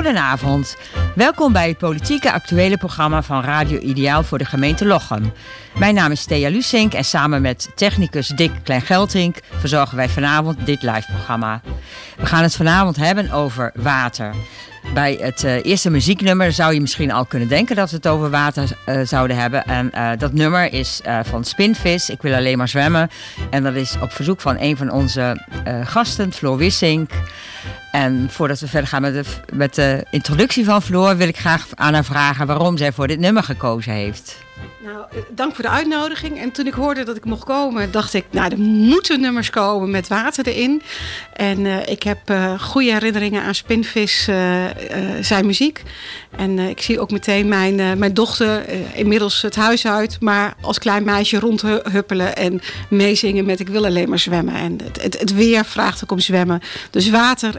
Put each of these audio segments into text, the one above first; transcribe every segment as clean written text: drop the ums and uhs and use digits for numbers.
Goedenavond. Welkom bij het politieke actuele programma van Radio Ideaal voor de gemeente Lochem. Mijn naam is Thea Lusink en samen met technicus Dick Klein-Geltink verzorgen wij vanavond dit live programma. We gaan het vanavond hebben over water. Bij het eerste muzieknummer zou je misschien al kunnen denken dat we het over water zouden hebben. En dat nummer is van Spinvis, Ik wil alleen maar zwemmen. En dat is op verzoek van een van onze gasten, Floor Wissink. En voordat we verder gaan met de introductie van Floor, wil ik graag aan haar vragen waarom zij voor dit nummer gekozen heeft. Nou, dank voor de uitnodiging. En toen ik hoorde dat ik mocht komen, dacht ik, nou, er moeten nummers komen met water erin. En ik heb goede herinneringen aan Spinvis, zijn muziek. En ik zie ook meteen mijn dochter inmiddels het huis uit, maar als klein meisje rondhuppelen en meezingen met Ik wil alleen maar zwemmen. En het weer vraagt ook om zwemmen. Dus water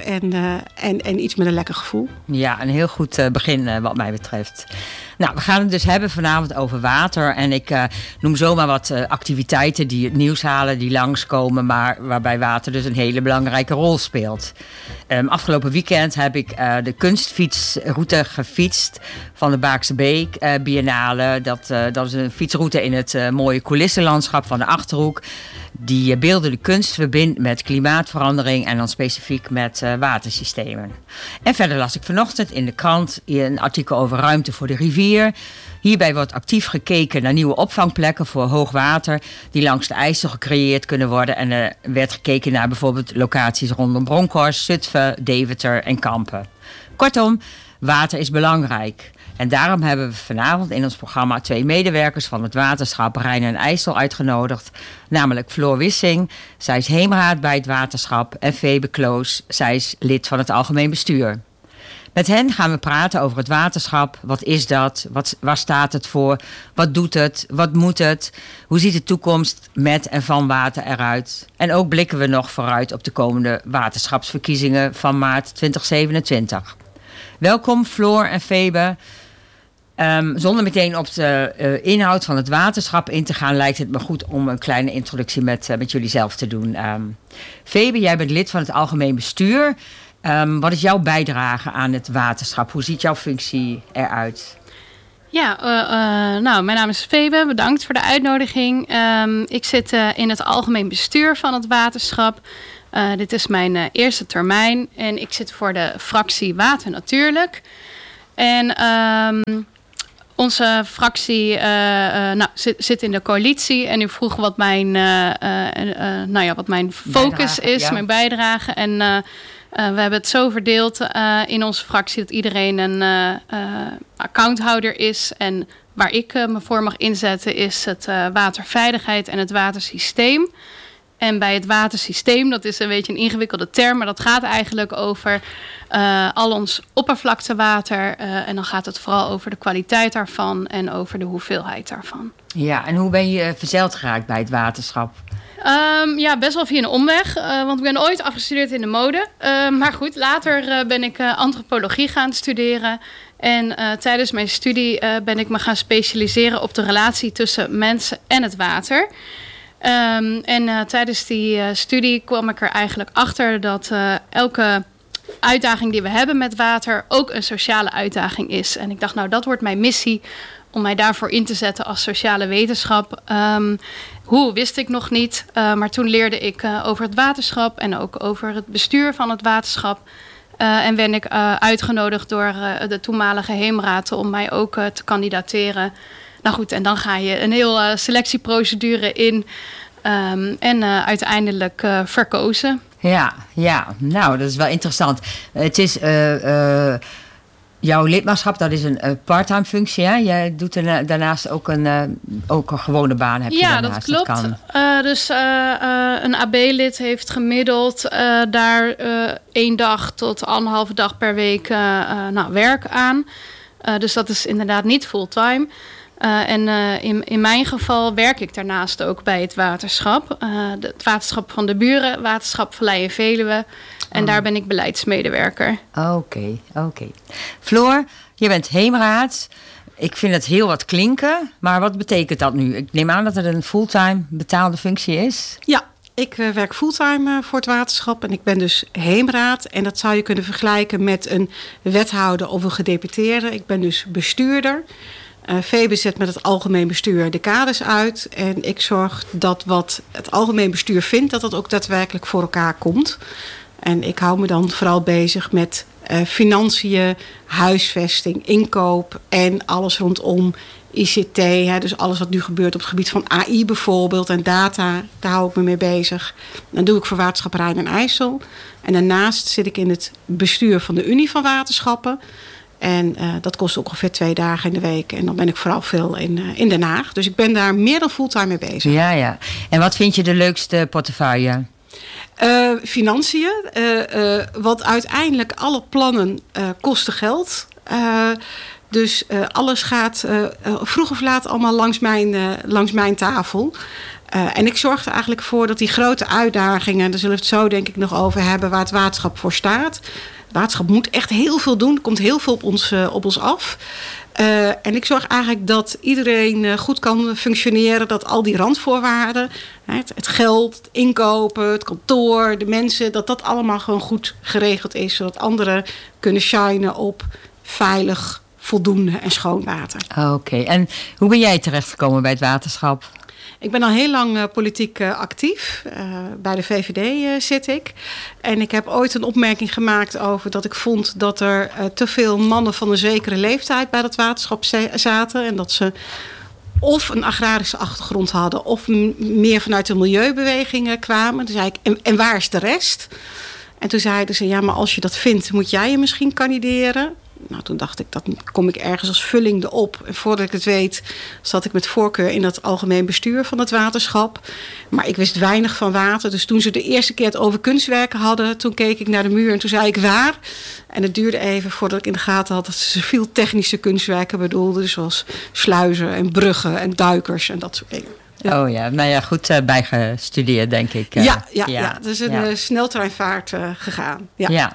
en iets met een lekker gevoel. Ja, een heel goed begin wat mij betreft. Nou, we gaan het dus hebben vanavond over water. En ik noem zomaar wat activiteiten die het nieuws halen, die langskomen, maar waarbij water dus een hele belangrijke rol speelt. Afgelopen weekend heb ik de kunstfietsroute gefietst van de Baakse Beek Biennale. Dat is een fietsroute in het mooie coulissenlandschap van de Achterhoek, die beeldende kunst verbindt met klimaatverandering en dan specifiek met watersystemen. En verder las ik vanochtend in de krant een artikel over ruimte voor de rivier. Hierbij wordt actief gekeken naar nieuwe opvangplekken voor hoogwater die langs de IJssel gecreëerd kunnen worden. En er werd gekeken naar bijvoorbeeld locaties rondom Bronkhorst, Zutphen, Deventer en Kampen. Kortom, water is belangrijk. En daarom hebben we vanavond in ons programma 2 medewerkers van het waterschap Rijn en IJssel uitgenodigd. Namelijk Floor Wissing, zij is heemraad bij het waterschap, en Febe Kloos, zij is lid van het algemeen bestuur. Met hen gaan we praten over het waterschap. Wat is dat? Waar staat het voor? Wat doet het? Wat moet het? Hoe ziet de toekomst met en van water eruit? En ook blikken we nog vooruit op de komende waterschapsverkiezingen van maart 2027. Welkom Floor en Febe. Zonder meteen op de inhoud van het waterschap in te gaan, lijkt het me goed om een kleine introductie met jullie zelf te doen. Febe, jij bent lid van het algemeen bestuur. Wat is jouw bijdrage aan het waterschap? Hoe ziet jouw functie eruit? Ja, mijn naam is Febe. Bedankt voor de uitnodiging. Ik zit in het algemeen bestuur van het waterschap. Dit is mijn eerste termijn en ik zit voor de fractie Water Natuurlijk. En onze fractie zit in de coalitie en u vroeg wat mijn focus is, ja. Mijn bijdrage. En we hebben het zo verdeeld in onze fractie dat iedereen een accounthouder is. En waar ik me voor mag inzetten is het waterveiligheid en het watersysteem. En bij het watersysteem, dat is een beetje een ingewikkelde term, maar dat gaat eigenlijk over al ons oppervlaktewater. En dan gaat het vooral over de kwaliteit daarvan en over de hoeveelheid daarvan. Ja, en hoe ben je verzeild geraakt bij het waterschap? Best wel via een omweg, want ik ben ooit afgestudeerd in de mode. Maar goed, later ben ik antropologie gaan studeren. En tijdens mijn studie ben ik me gaan specialiseren op de relatie tussen mensen en het water. Tijdens die studie kwam ik er eigenlijk achter dat elke uitdaging die we hebben met water ook een sociale uitdaging is. En ik dacht, nou, dat wordt mijn missie om mij daarvoor in te zetten als sociale wetenschap. Hoe wist ik nog niet, maar toen leerde ik over het waterschap en ook over het bestuur van het waterschap. En ben ik uitgenodigd door de toenmalige heemraad om mij ook te kandidateren. Nou goed, en dan ga je een heel selectieprocedure in en uiteindelijk verkozen. Ja, nou, dat is wel interessant. Het is jouw lidmaatschap, dat is een part-time functie, hè? Jij doet daarnaast ook een gewone baan, heb je daarnaast. Ja, dat klopt. Dat kan. Dus een AB-lid heeft gemiddeld daar 1 dag tot 1,5 dag per week werk aan. Dus dat is inderdaad niet fulltime. In mijn geval werk ik daarnaast ook bij het waterschap. Het waterschap van de buren, waterschap Vallei en Veluwe. En daar ben ik beleidsmedewerker. Oké. Floor, je bent heemraad. Ik vind het heel wat klinken, maar wat betekent dat nu? Ik neem aan dat het een fulltime betaalde functie is. Ja, Ik werk fulltime voor het waterschap en ik ben dus heemraad. En dat zou je kunnen vergelijken met een wethouder of een gedeputeerde. Ik ben dus bestuurder. Febe zet met het algemeen bestuur de kaders uit. En ik zorg dat wat het algemeen bestuur vindt, dat ook daadwerkelijk voor elkaar komt. En ik hou me dan vooral bezig met financiën, huisvesting, inkoop en alles rondom ICT. Dus alles wat nu gebeurt op het gebied van AI bijvoorbeeld en data, daar hou ik me mee bezig. Dat doe ik voor Waterschap Rijn en IJssel. En daarnaast zit ik in het bestuur van de Unie van Waterschappen. En dat kost ongeveer 2 dagen in de week. En dan ben ik vooral veel in Den Haag. Dus ik ben daar meer dan fulltime mee bezig. Ja. En wat vind je de leukste portefeuille? Financiën. Want uiteindelijk alle plannen kosten geld. Dus alles gaat vroeg of laat allemaal langs mijn tafel. En ik zorg er eigenlijk voor dat die grote uitdagingen, daar zullen we het zo denk ik nog over hebben, waar het waterschap voor staat. Het waterschap moet echt heel veel doen. Er komt heel veel op ons af. En ik zorg eigenlijk dat iedereen goed kan functioneren. Dat al die randvoorwaarden, het geld, het inkopen, het kantoor, de mensen, dat allemaal gewoon goed geregeld is. Zodat anderen kunnen shinen op veilig, voldoende en schoon water. Oké. En hoe ben jij terechtgekomen bij het waterschap? Ik ben al heel lang politiek actief. Bij de VVD zit ik. En ik heb ooit een opmerking gemaakt over dat ik vond dat er te veel mannen van een zekere leeftijd bij dat waterschap zaten. En dat ze of een agrarische achtergrond hadden of meer vanuit de milieubewegingen kwamen. Toen zei ik, en waar is de rest? En toen zeiden ze, ja, maar als je dat vindt, moet jij je misschien kandideren. Nou, toen dacht ik, dan kom ik ergens als vulling erop. En voordat ik het weet, zat ik met voorkeur in het algemeen bestuur van het waterschap. Maar ik wist weinig van water. Dus toen ze de eerste keer het over kunstwerken hadden, toen keek ik naar de muur en toen zei ik waar. En het duurde even voordat ik in de gaten had dat ze veel technische kunstwerken bedoelden. Zoals sluizen en bruggen en duikers en dat soort dingen. Ja. Oh ja, nou ja, goed bijgestudeerd denk ik. Ja, dus een sneltreinvaart gegaan.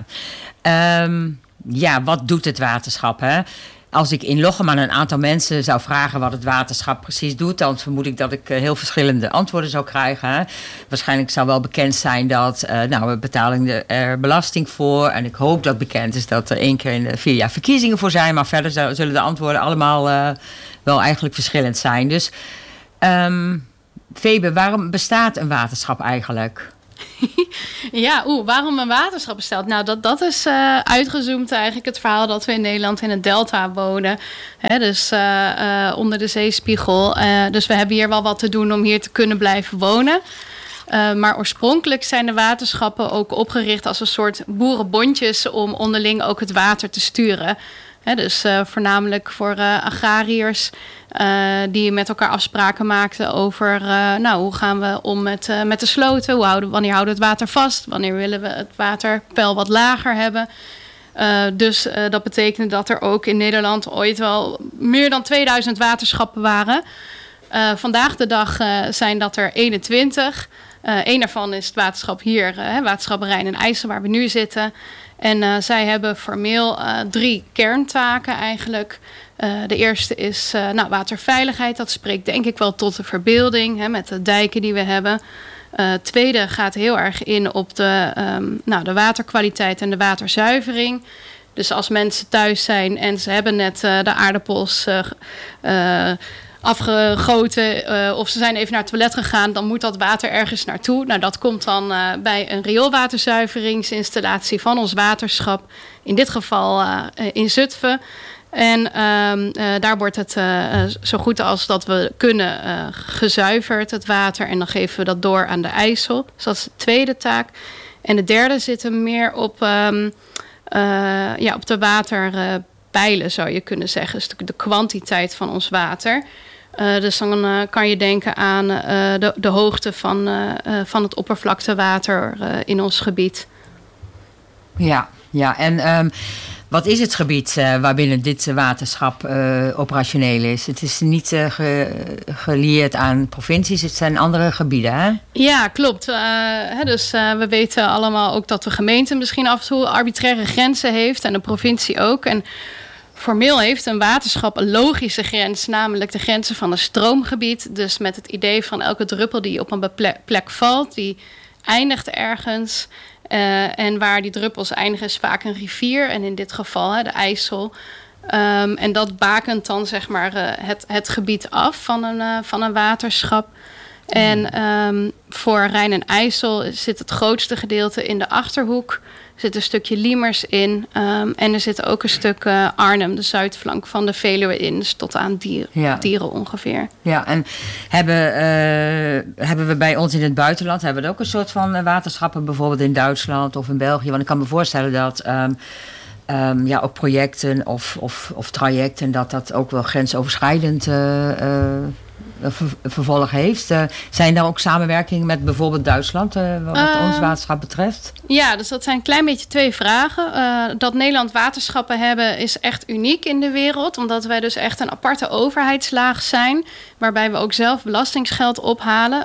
Ja, wat doet het waterschap? Hè? Als ik in Lochem aan een aantal mensen zou vragen wat het waterschap precies doet, dan vermoed ik dat ik heel verschillende antwoorden zou krijgen. Hè? Waarschijnlijk zou wel bekend zijn dat we betalen er belasting voor. En ik hoop dat bekend is dat er 1 keer in de 4 jaar verkiezingen voor zijn. Maar verder zullen de antwoorden allemaal wel eigenlijk verschillend zijn. Dus Febe, waarom bestaat een waterschap eigenlijk? Ja, waarom een waterschap bestaat? Nou, dat is uitgezoomd eigenlijk het verhaal dat we in Nederland in het delta wonen. Dus onder de zeespiegel. Dus we hebben hier wel wat te doen om hier te kunnen blijven wonen. Maar oorspronkelijk zijn de waterschappen ook opgericht als een soort boerenbondjes om onderling ook het water te sturen. Dus voornamelijk voor agrariërs die met elkaar afspraken maakten over hoe gaan we om met de sloten, wanneer houden we het water vast, wanneer willen we het waterpeil wat lager hebben. Dus dat betekende dat er ook in Nederland ooit wel meer dan 2000 waterschappen waren. Vandaag de dag zijn dat er 21. Eén daarvan is het waterschap hier, Waterschap Rijn en IJssel, waar we nu zitten. En zij hebben formeel 3 kerntaken eigenlijk. De eerste is waterveiligheid. Dat spreekt denk ik wel tot de verbeelding met de dijken die we hebben. Het tweede gaat heel erg in op de waterkwaliteit en de waterzuivering. Dus als mensen thuis zijn en ze hebben net de aardappels afgegoten of ze zijn even naar het toilet gegaan, dan moet dat water ergens naartoe. Nou, dat komt dan bij een rioolwaterzuiveringsinstallatie van ons waterschap. In dit geval in Zutphen. En daar wordt het zo goed als dat we kunnen gezuiverd, het water. En dan geven we dat door aan de IJssel. Dus dat is de tweede taak. En de derde zit hem meer op de waterpeilen, zou je kunnen zeggen. Dus de kwantiteit van ons water. Dus dan kan je denken aan de hoogte van het oppervlaktewater in ons gebied. Ja, en wat is het gebied waarbinnen dit waterschap operationeel is? Het is niet gelieerd aan provincies, het zijn andere gebieden, hè? Ja, klopt. Dus we weten allemaal ook dat de gemeente misschien af en toe arbitraire grenzen heeft en de provincie ook. En Formeel heeft een waterschap een logische grens, namelijk de grenzen van een stroomgebied. Dus met het idee van elke druppel die op een plek valt, die eindigt ergens. En waar die druppels eindigen is vaak een rivier. En in dit geval de IJssel. En dat bakent dan zeg maar het gebied af van een waterschap. En voor Rijn en IJssel zit het grootste gedeelte in de Achterhoek. Er zit een stukje Liemers in. En er zit ook een stuk Arnhem, de zuidflank van de Veluwe in. Dus tot aan Dieren ongeveer. Ja, en hebben we bij ons in het buitenland... hebben we ook een soort van waterschappen... bijvoorbeeld in Duitsland of in België? Want ik kan me voorstellen dat... ook projecten of trajecten... dat ook wel grensoverschrijdend... vervolg heeft. Zijn er ook samenwerkingen met bijvoorbeeld Duitsland, wat ons waterschap betreft? Ja, dus dat zijn een klein beetje 2 vragen. Dat Nederland waterschappen hebben is echt uniek in de wereld, omdat wij dus echt een aparte overheidslaag zijn, waarbij we ook zelf belastingsgeld ophalen.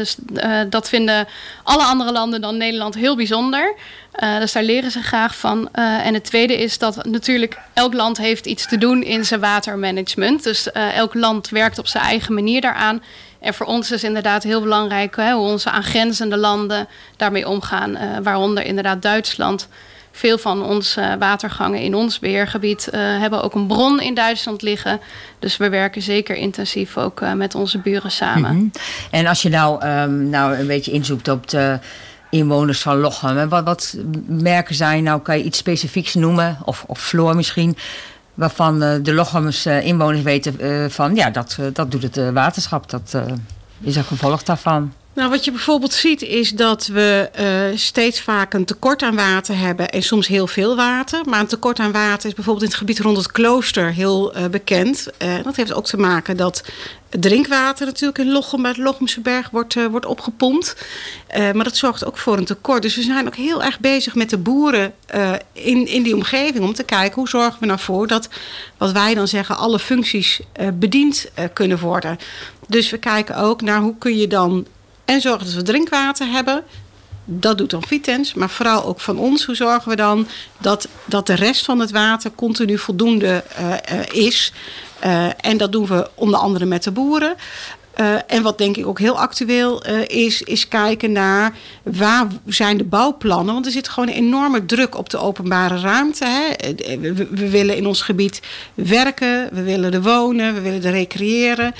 Dat vinden alle andere landen dan Nederland heel bijzonder. Dus daar leren ze graag van. En het tweede is dat natuurlijk elk land heeft iets te doen in zijn watermanagement. Dus elk land werkt op zijn eigen manier daaraan. En voor ons is inderdaad heel belangrijk hoe onze aangrenzende landen daarmee omgaan. Waaronder inderdaad Duitsland. Veel van onze watergangen in ons beheergebied hebben ook een bron in Duitsland liggen. Dus we werken zeker intensief ook met onze buren samen. Mm-hmm. En als je nou een beetje inzoekt op de inwoners van Lochem. Wat merken zij nou? Kan je iets specifieks noemen? Of Floor misschien? Waarvan de Lochemers inwoners weten van... dat doet het waterschap. Dat is een gevolg daarvan. Nou, wat je bijvoorbeeld ziet is dat we steeds vaak een tekort aan water hebben en soms heel veel water. Maar een tekort aan water is bijvoorbeeld in het gebied rond het klooster heel bekend. Dat heeft ook te maken dat drinkwater natuurlijk in Lochem bij het Lochemse Berg wordt opgepompt. Maar dat zorgt ook voor een tekort. Dus we zijn ook heel erg bezig met de boeren in die omgeving om te kijken hoe zorgen we nou voor dat, wat wij dan zeggen, alle functies bediend kunnen worden. Dus we kijken ook naar hoe kun je dan en zorgen dat we drinkwater hebben. Dat doet dan Vitens, maar vooral ook van ons. Hoe zorgen we dan dat de rest van het water continu voldoende is. En dat doen we onder andere met de boeren. En wat denk ik ook heel actueel is kijken naar waar zijn de bouwplannen. Want er zit gewoon een enorme druk op de openbare ruimte. Hè. We willen in ons gebied werken, we willen er wonen, we willen er recreëren.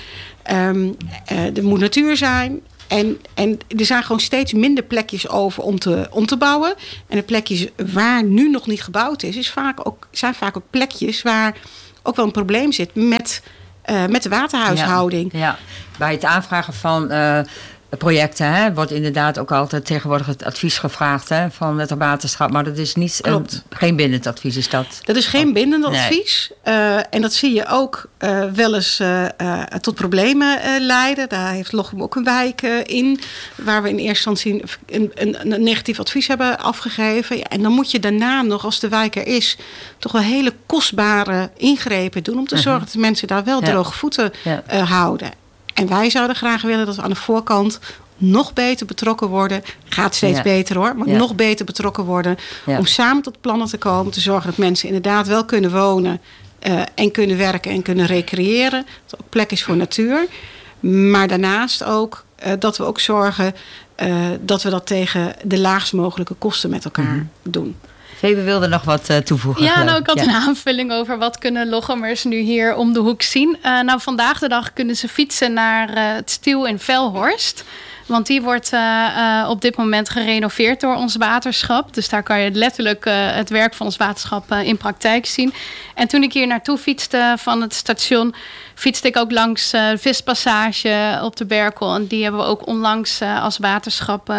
Er moet natuur zijn. En er zijn gewoon steeds minder plekjes over om te bouwen. En de plekjes waar nu nog niet gebouwd is, zijn vaak ook plekjes waar ook wel een probleem zit met de waterhuishouding. Ja. Bij het aanvragen van projecten wordt inderdaad ook altijd tegenwoordig het advies gevraagd van het waterschap. Maar dat is niet geen bindend advies, is dat? Dat is geen bindend advies. En dat zie je ook wel eens tot problemen leiden. Daar heeft Lochem ook een wijk in, waar we in eerste instantie een negatief advies hebben afgegeven. Ja, en dan moet je daarna nog, als de wijk er is, toch wel hele kostbare ingrepen doen om te zorgen dat de mensen daar wel droge voeten houden. En wij zouden graag willen dat we aan de voorkant nog beter betrokken worden. Gaat steeds beter hoor, maar nog beter betrokken worden. Ja. Om samen tot plannen te komen. Te zorgen dat mensen inderdaad wel kunnen wonen. En kunnen werken en kunnen recreëren. Dat er ook plek is voor natuur. Maar daarnaast ook dat we ook zorgen dat we dat tegen de laagst mogelijke kosten met elkaar doen. Febe wilde nog wat toevoegen. Ja, nou, ik had een aanvulling over wat kunnen Lochemers nu hier om de hoek zien. Vandaag de dag kunnen ze fietsen naar het Stiel in Velhorst. Want die wordt op dit moment gerenoveerd door ons waterschap. Dus daar kan je letterlijk het werk van ons waterschap in praktijk zien. En toen ik hier naartoe fietste van het station, fietste ik ook langs Vispassage op de Berkel. En die hebben we ook onlangs als waterschap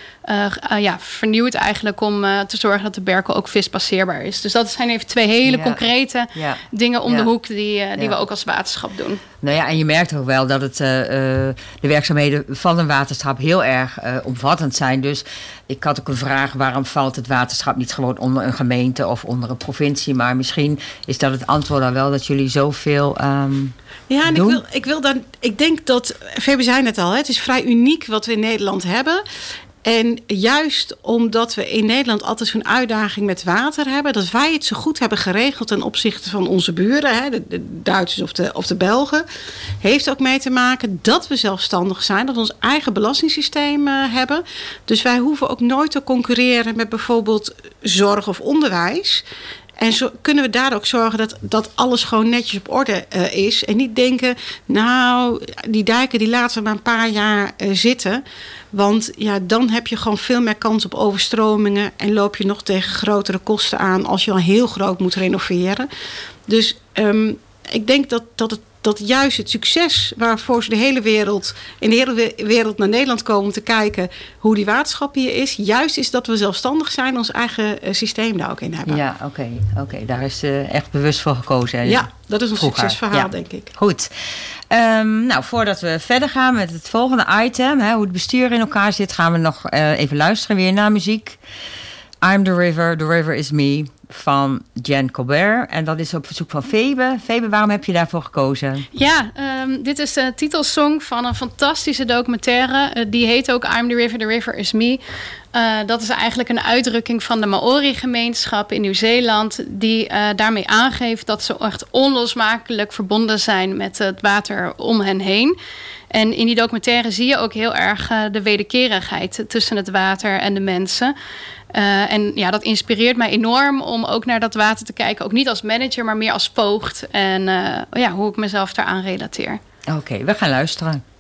vernieuwd eigenlijk om te zorgen dat de Berkel ook vispasseerbaar is. Dus dat zijn even 2 hele concrete dingen om de hoek die we ook als waterschap doen. Nou ja, en je merkt ook wel dat het de werkzaamheden van een waterschap heel erg omvattend zijn. Dus ik had ook een vraag, waarom valt het waterschap niet gewoon onder een gemeente of onder een provincie? Maar misschien is dat het antwoord dan wel, dat jullie zoveel doen. Ik denk dat, Febe zei het al, het is vrij uniek wat we in Nederland hebben. En juist omdat we in Nederland altijd zo'n uitdaging met water hebben, dat wij het zo goed hebben geregeld ten opzichte van onze buren, de Duitsers of de Belgen, heeft ook mee te maken dat we zelfstandig zijn, dat we ons eigen belastingssysteem hebben. Dus wij hoeven ook nooit te concurreren met bijvoorbeeld zorg of onderwijs. En zo kunnen we daar ook zorgen dat alles gewoon netjes op orde is. En niet denken, nou, die dijken die laten we maar een paar jaar zitten. Want ja, dan heb je gewoon veel meer kans op overstromingen. En loop je nog tegen grotere kosten aan als je al heel groot moet renoveren. Dus ik denk dat juist het succes waarvoor ze in de hele wereld naar Nederland komen om te kijken hoe die waterschap hier is, juist is dat we zelfstandig zijn, ons eigen systeem daar ook in hebben. Ja, oké. Daar is echt bewust voor gekozen. Ja, dat is een succesverhaal, denk ik. Goed. Voordat we verder gaan met het volgende item, hoe het bestuur in elkaar zit, gaan we nog even luisteren weer naar muziek. I'm the River is Me van Jen Colbert. En dat is op verzoek van Febe. Febe, waarom heb je daarvoor gekozen? Ja, dit is de titelsong van een fantastische documentaire. Die heet ook I'm the River is Me. Dat is eigenlijk een uitdrukking van de Maori-gemeenschap in Nieuw-Zeeland, die daarmee aangeeft dat ze echt onlosmakelijk verbonden zijn met het water om hen heen. En in die documentaire zie je ook heel erg de wederkerigheid tussen het water en de mensen. En ja, dat inspireert mij enorm om ook naar dat water te kijken. Ook niet als manager, maar meer als voogd. En hoe ik mezelf daaraan relateer. Oké, we gaan luisteren.